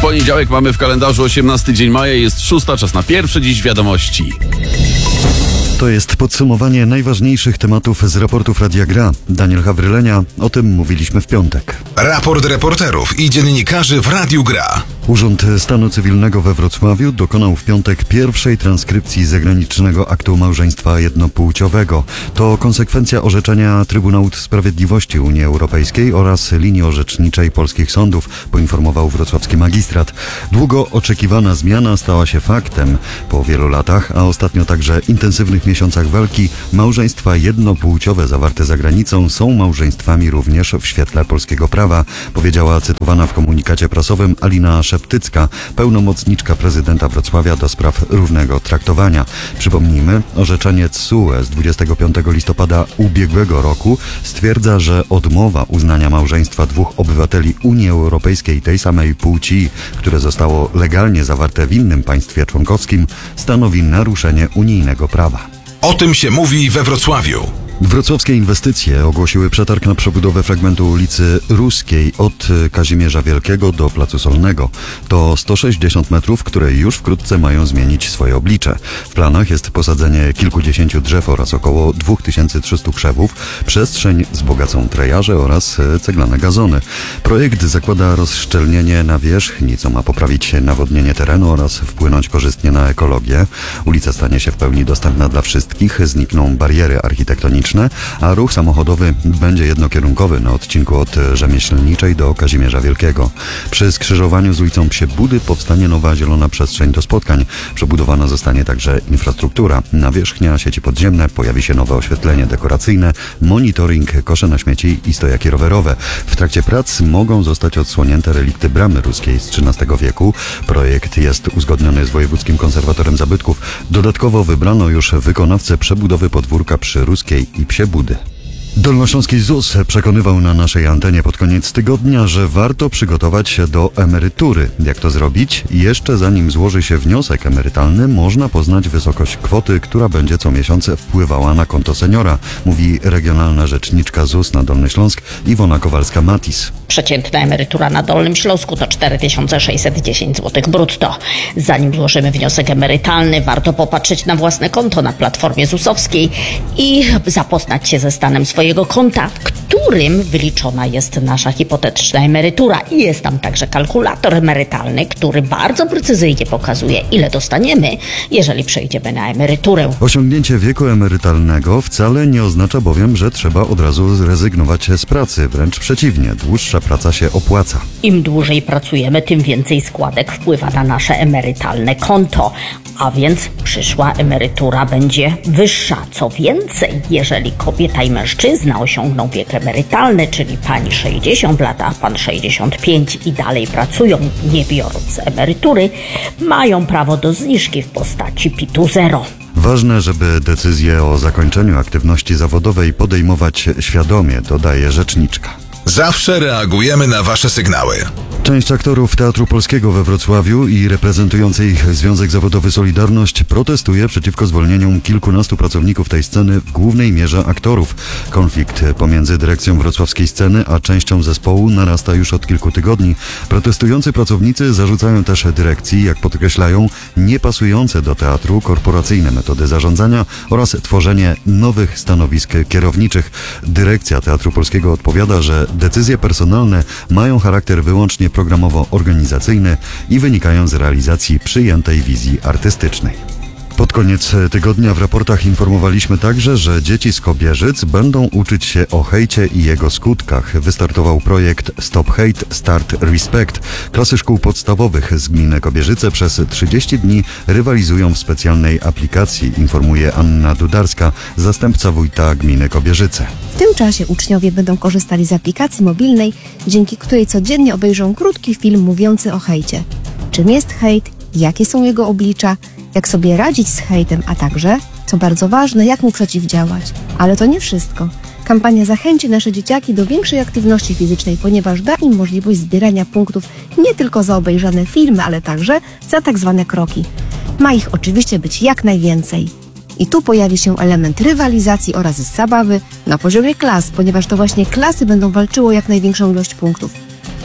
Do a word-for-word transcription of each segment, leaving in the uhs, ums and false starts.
Poniedziałek mamy w kalendarzu osiemnasty dzień maja, jest szósta, czas na pierwsze dziś wiadomości. To jest podsumowanie najważniejszych tematów z raportów Radia Gra. Daniel Hawrylenia, o tym mówiliśmy w piątek. Raport reporterów i dziennikarzy w Radiu Gra. Urząd Stanu Cywilnego we Wrocławiu dokonał w piątek pierwszej transkrypcji zagranicznego aktu małżeństwa jednopłciowego. To konsekwencja orzeczenia Trybunału Sprawiedliwości Unii Europejskiej oraz linii orzeczniczej polskich sądów, poinformował wrocławski magistrat. Długo oczekiwana zmiana stała się faktem. Po wielu latach, a ostatnio także intensywnych miesiącach walki, małżeństwa jednopłciowe zawarte za granicą są małżeństwami również w świetle polskiego prawa, powiedziała cytowana w komunikacie prasowym Alina Szeptycka, pełnomocniczka prezydenta Wrocławia do spraw równego traktowania. Przypomnijmy, orzeczenie T S U E z dwudziestego piątego listopada ubiegłego roku stwierdza, że odmowa uznania małżeństwa dwóch obywateli Unii Europejskiej tej samej płci, które zostało legalnie zawarte w innym państwie członkowskim, stanowi naruszenie unijnego prawa. O tym się mówi we Wrocławiu. Wrocławskie inwestycje ogłosiły przetarg na przebudowę fragmentu ulicy Ruskiej od Kazimierza Wielkiego do Placu Solnego. To sto sześćdziesiąt metrów, które już wkrótce mają zmienić swoje oblicze. W planach jest posadzenie kilkudziesięciu drzew oraz około dwa tysiące trzysta krzewów, przestrzeń z bogacą trejarze oraz ceglane gazony. Projekt zakłada rozszczelnienie nawierzchni, co ma poprawić nawodnienie terenu oraz wpłynąć korzystnie na ekologię. Ulica stanie się w pełni dostępna dla wszystkich, znikną bariery architektoniczne, a ruch samochodowy będzie jednokierunkowy na odcinku od Rzemieślniczej do Kazimierza Wielkiego. Przy skrzyżowaniu z ulicą Psie Budy powstanie nowa zielona przestrzeń do spotkań. Przebudowana zostanie także infrastruktura. Nawierzchnia, sieci podziemne, pojawi się nowe oświetlenie dekoracyjne, monitoring, kosze na śmieci i stojaki rowerowe. W trakcie prac mogą zostać odsłonięte relikty bramy ruskiej z trzynastego wieku. Projekt jest uzgodniony z Wojewódzkim Konserwatorem Zabytków. Dodatkowo wybrano już wykonawcę przebudowy podwórka przy Ruskiej i Psie Budy. Dolnośląski Z U S przekonywał na naszej antenie pod koniec tygodnia, że warto przygotować się do emerytury. Jak to zrobić? Jeszcze zanim złoży się wniosek emerytalny, można poznać wysokość kwoty, która będzie co miesiąc wpływała na konto seniora, mówi regionalna rzeczniczka Z U S na Dolny Śląsk Iwona Kowalska-Matis. Przeciętna emerytura na Dolnym Śląsku to cztery tysiące sześćset dziesięć złotych brutto. Zanim złożymy wniosek emerytalny, warto popatrzeć na własne konto na platformie Z U S-owskiej i zapoznać się ze stanem swojego konta, którym wyliczona jest nasza hipotetyczna emerytura. I jest tam także kalkulator emerytalny, który bardzo precyzyjnie pokazuje, ile dostaniemy, jeżeli przejdziemy na emeryturę. Osiągnięcie wieku emerytalnego wcale nie oznacza bowiem, że trzeba od razu zrezygnować z pracy. Wręcz przeciwnie, dłuższa praca się opłaca. Im dłużej pracujemy, tym więcej składek wpływa na nasze emerytalne konto, a więc przyszła emerytura będzie wyższa. Co więcej, jeżeli kobieta i mężczyzna osiągną wiek emerytalny, czyli pani sześćdziesiąt lat, a pan sześćdziesiąt pięć i dalej pracują, nie biorąc emerytury, mają prawo do zniżki w postaci P I T-u zero. Ważne, żeby decyzję o zakończeniu aktywności zawodowej podejmować świadomie, dodaje rzeczniczka. Zawsze reagujemy na wasze sygnały. Część aktorów Teatru Polskiego we Wrocławiu i reprezentujący ich Związek Zawodowy Solidarność protestuje przeciwko zwolnieniom kilkunastu pracowników tej sceny, w głównej mierze aktorów. Konflikt pomiędzy dyrekcją wrocławskiej sceny a częścią zespołu narasta już od kilku tygodni. Protestujący pracownicy zarzucają też dyrekcji, jak podkreślają, niepasujące do teatru korporacyjne metody zarządzania oraz tworzenie nowych stanowisk kierowniczych. Dyrekcja Teatru Polskiego odpowiada, że decyzje personalne mają charakter wyłącznie programowo-organizacyjny i wynikają z realizacji przyjętej wizji artystycznej. Pod koniec tygodnia w raportach informowaliśmy także, że dzieci z Kobierzyc będą uczyć się o hejcie i jego skutkach. Wystartował projekt Stop Hate, Start Respect. Klasy szkół podstawowych z gminy Kobierzyce przez trzydzieści dni rywalizują w specjalnej aplikacji, informuje Anna Dudarska, zastępca wójta gminy Kobierzyce. W tym czasie uczniowie będą korzystali z aplikacji mobilnej, dzięki której codziennie obejrzą krótki film mówiący o hejcie. Czym jest hejt? Jakie są jego oblicza? Jak sobie radzić z hejtem, a także, co bardzo ważne, jak mu przeciwdziałać. Ale to nie wszystko. Kampania zachęci nasze dzieciaki do większej aktywności fizycznej, ponieważ da im możliwość zbierania punktów nie tylko za obejrzane filmy, ale także za tak zwane kroki. Ma ich oczywiście być jak najwięcej. I tu pojawi się element rywalizacji oraz zabawy na poziomie klas, ponieważ to właśnie klasy będą walczyły o jak największą ilość punktów.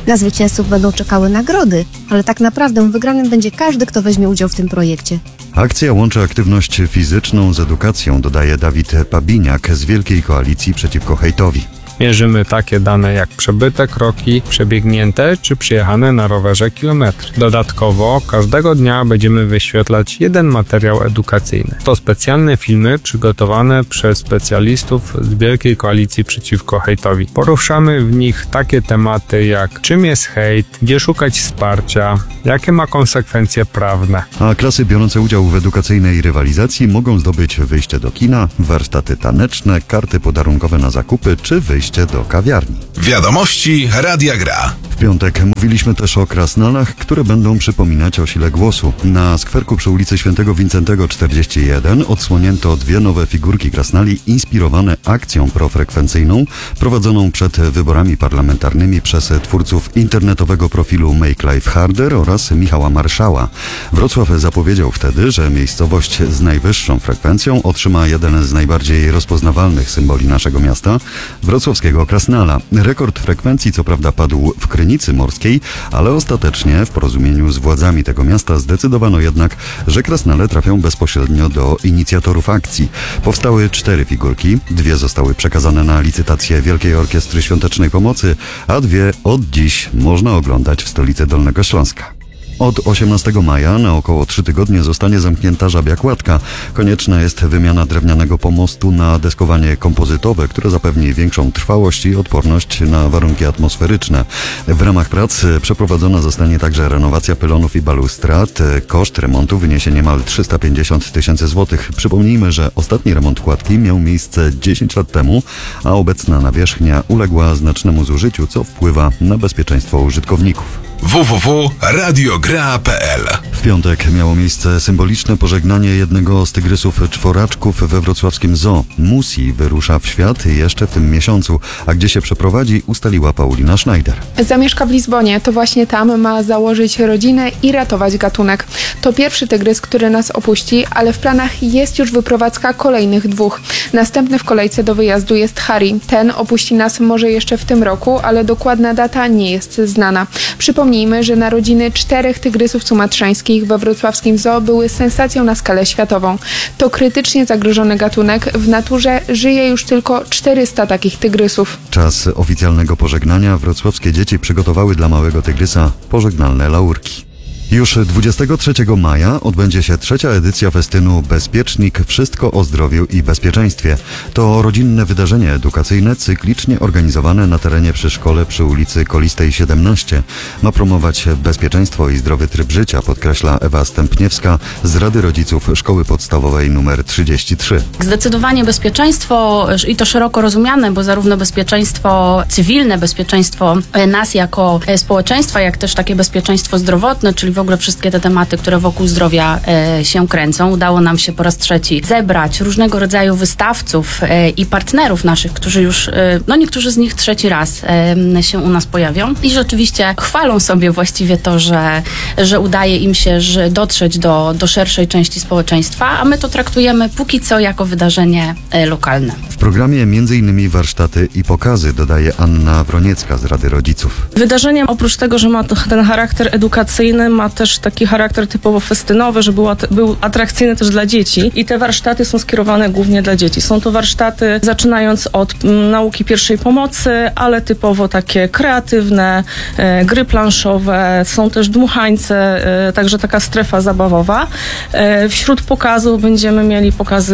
Na zwycięzców będą czekały nagrody, ale tak naprawdę wygranym będzie każdy, kto weźmie udział w tym projekcie. Akcja łączy aktywność fizyczną z edukacją, dodaje Dawid Pabiniak z Wielkiej Koalicji Przeciwko Hejtowi. Mierzymy takie dane jak przebyte kroki, przebiegnięte czy przejechane na rowerze kilometry. Dodatkowo każdego dnia będziemy wyświetlać jeden materiał edukacyjny. To specjalne filmy przygotowane przez specjalistów z Wielkiej Koalicji Przeciwko Hejtowi. Poruszamy w nich takie tematy jak czym jest hejt, gdzie szukać wsparcia, jakie ma konsekwencje prawne. A klasy biorące udział w edukacyjnej rywalizacji mogą zdobyć wyjście do kina, warsztaty taneczne, karty podarunkowe na zakupy czy wyjście do kawiarni. Wiadomości Radia Gra. W piątek mówiliśmy też o krasnalach, które będą przypominać o sile głosu. Na skwerku przy ulicy Świętego Wincentego czterdzieści jeden odsłonięto dwie nowe figurki krasnali inspirowane akcją profrekwencyjną prowadzoną przed wyborami parlamentarnymi przez twórców internetowego profilu Make Life Harder oraz Michała Marszała. Wrocław zapowiedział wtedy, że miejscowość z najwyższą frekwencją otrzyma jeden z najbardziej rozpoznawalnych symboli naszego miasta – wrocławskiego krasnala. Rekord frekwencji co prawda padł w Krynicy Morskiej, ale ostatecznie w porozumieniu z władzami tego miasta zdecydowano jednak, że krasnale trafią bezpośrednio do inicjatorów akcji. Powstały cztery figurki, dwie zostały przekazane na licytację Wielkiej Orkiestry Świątecznej Pomocy, a dwie od dziś można oglądać w stolicy Dolnego Śląska. Od osiemnastego maja na około trzy tygodnie zostanie zamknięta Żabia Kładka. Konieczna jest wymiana drewnianego pomostu na deskowanie kompozytowe, które zapewni większą trwałość i odporność na warunki atmosferyczne. W ramach prac przeprowadzona zostanie także renowacja pylonów i balustrad. Koszt remontu wyniesie niemal trzysta pięćdziesiąt tysięcy złotych. Przypomnijmy, że ostatni remont kładki miał miejsce dziesięć lat temu, a obecna nawierzchnia uległa znacznemu zużyciu, co wpływa na bezpieczeństwo użytkowników. w w w kropka radiogra kropka p l. W piątek miało miejsce symboliczne pożegnanie jednego z tygrysów czworaczków we wrocławskim zoo. Musi wyrusza w świat jeszcze w tym miesiącu, a gdzie się przeprowadzi, ustaliła Paulina Schneider. Zamieszka w Lizbonie, to właśnie tam ma założyć rodzinę i ratować gatunek. To pierwszy tygrys, który nas opuści, ale w planach jest już wyprowadzka kolejnych dwóch. Następny w kolejce do wyjazdu jest Harry. Ten opuści nas może jeszcze w tym roku, ale dokładna data nie jest znana. Przypomnijmy, że narodziny czterech tygrysów sumatrzańskich we wrocławskim zoo były sensacją na skalę światową. To krytycznie zagrożony gatunek. W naturze żyje już tylko czterysta takich tygrysów. Czas oficjalnego pożegnania wrocławskie dzieci przygotowały dla małego tygrysa pożegnalne laurki. Już dwudziestego trzeciego maja odbędzie się trzecia edycja festynu Bezpiecznik – Wszystko o zdrowiu i bezpieczeństwie. To rodzinne wydarzenie edukacyjne cyklicznie organizowane na terenie przy szkole przy ulicy Kolistej siedemnaście. Ma promować bezpieczeństwo i zdrowy tryb życia, podkreśla Ewa Stępniewska z Rady Rodziców Szkoły Podstawowej nr trzydzieści trzy. Zdecydowanie bezpieczeństwo i to szeroko rozumiane, bo zarówno bezpieczeństwo cywilne, bezpieczeństwo nas jako społeczeństwa, jak też takie bezpieczeństwo zdrowotne, czyli w ogóle wszystkie te tematy, które wokół zdrowia e, się kręcą. Udało nam się po raz trzeci zebrać różnego rodzaju wystawców e, i partnerów naszych, którzy już, e, no niektórzy z nich trzeci raz e, się u nas pojawią i rzeczywiście chwalą sobie właściwie to, że, że udaje im się że dotrzeć do, do szerszej części społeczeństwa, a my to traktujemy póki co jako wydarzenie e, lokalne. W programie między innymi warsztaty i pokazy, dodaje Anna Wroniecka z Rady Rodziców. Wydarzenie oprócz tego, że ma ten charakter edukacyjny, ma też taki charakter typowo festynowy, że był, był atrakcyjny też dla dzieci i te warsztaty są skierowane głównie dla dzieci. Są to warsztaty zaczynając od m, nauki pierwszej pomocy, ale typowo takie kreatywne, e, gry planszowe, są też dmuchańce, e, także taka strefa zabawowa. E, wśród pokazów będziemy mieli pokazy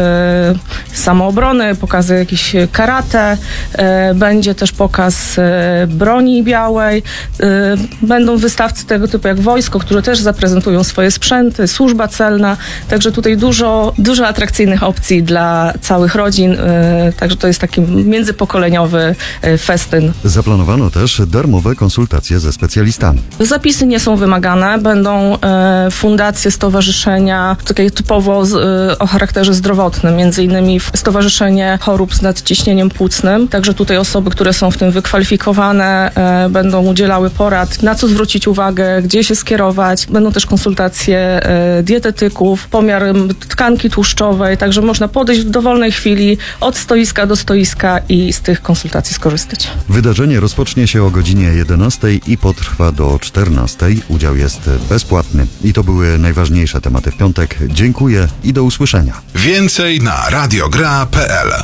e, samoobrony, pokazy jakieś karate, e, będzie też pokaz e, broni białej, e, będą wystawcy tego typu jak wojsko, które też zaprezentują swoje sprzęty, służba celna, także tutaj dużo, dużo atrakcyjnych opcji dla całych rodzin, yy, także to jest taki międzypokoleniowy yy, festyn. Zaplanowano też darmowe konsultacje ze specjalistami. Zapisy nie są wymagane, będą yy, fundacje, stowarzyszenia, takie typowo z, yy, o charakterze zdrowotnym, między innymi Stowarzyszenie Chorób z Nadciśnieniem Płucnym, także tutaj osoby, które są w tym wykwalifikowane, yy, będą udzielały porad, na co zwrócić uwagę, gdzie się skierować, skierować. Będą też konsultacje e, dietetyków, pomiar m, tkanki tłuszczowej, także można podejść w dowolnej chwili od stoiska do stoiska i z tych konsultacji skorzystać. Wydarzenie rozpocznie się o godzinie jedenastej i potrwa do czternastej. Udział jest bezpłatny. I to były najważniejsze tematy w piątek. Dziękuję i do usłyszenia. Więcej na radiogra kropka p l.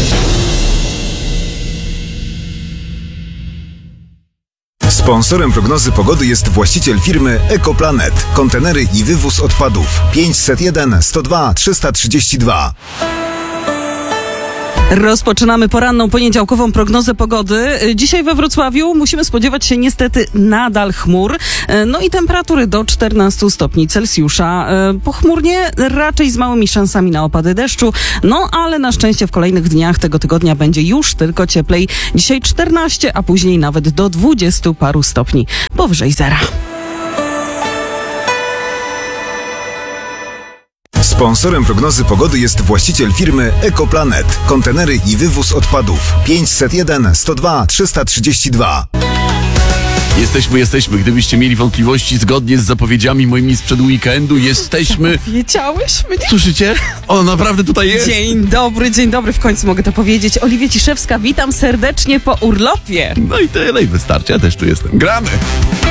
Sponsorem prognozy pogody jest właściciel firmy Ekoplanet. Kontenery i wywóz odpadów. pięćset jeden sto dwa trzysta trzydzieści dwa. Rozpoczynamy poranną poniedziałkową prognozę pogody. Dzisiaj we Wrocławiu musimy spodziewać się niestety nadal chmur, no i temperatury do czternastu stopni Celsjusza. Pochmurnie, raczej z małymi szansami na opady deszczu, no ale na szczęście w kolejnych dniach tego tygodnia będzie już tylko cieplej. Dzisiaj czternaście, a później nawet do dwudziestu paru stopni powyżej zera. Sponsorem prognozy pogody jest właściciel firmy Ekoplanet. Kontenery i wywóz odpadów. pięćset jeden sto dwa trzysta trzydzieści dwa. Jesteśmy, jesteśmy. Gdybyście mieli wątpliwości, zgodnie z zapowiedziami moimi sprzed weekendu, jesteśmy... Wiedziałeś mnie? Słyszycie? O, naprawdę tutaj jest. Dzień dobry, dzień dobry. W końcu mogę to powiedzieć. Oliwia Ciszewska, witam serdecznie po urlopie. No i tyle, i wystarczy. Ja też tu jestem. Gramy!